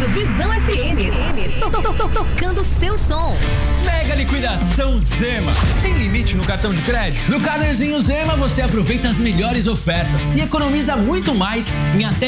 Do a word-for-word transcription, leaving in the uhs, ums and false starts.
Rádio Visão F M. To- to- to- Tocando seu som. Mega liquidação Zema. Sem limite no cartão de crédito. No Carnezinho Zema você aproveita as melhores ofertas e economiza muito mais em até